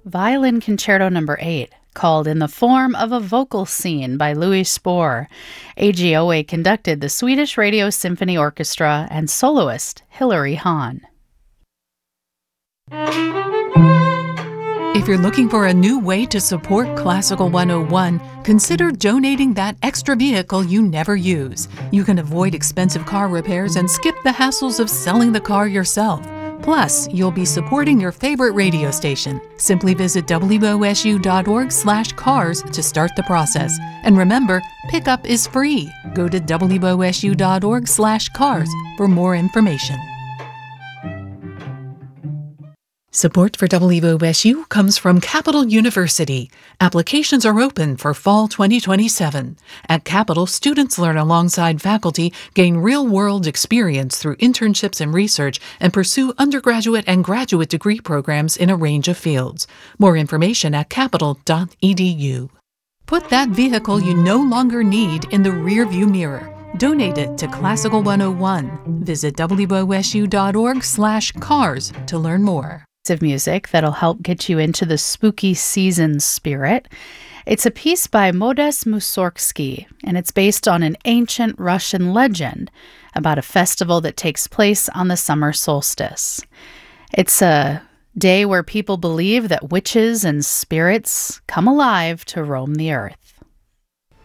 Violin Concerto No. 8, called In the Form of a Vocal Scene by Louis Spohr. AGOA conducted the Swedish Radio Symphony Orchestra and soloist Hilary Hahn. If you're looking for a new way to support Classical 101, consider donating that extra vehicle you never use. You can avoid expensive car repairs and skip the hassles of selling the car yourself. Plus, you'll be supporting your favorite radio station. Simply visit wosu.org/cars to start the process. And remember, pickup is free. Go to wosu.org/cars for more information. Support for WOSU comes from Capital University. Applications are open for fall 2027. At Capital, students learn alongside faculty, gain real-world experience through internships and research, and pursue undergraduate and graduate degree programs in a range of fields. More information at capital.edu. Put that vehicle you no longer need in the rearview mirror. Donate it to Classical 101. Visit wosu.org/cars to learn more. Of music that'll help get you into the spooky season spirit. It's a piece by Modest Mussorgsky, and it's based on an ancient Russian legend about a festival that takes place on the summer solstice. It's a day where people believe that witches and spirits come alive to roam the earth.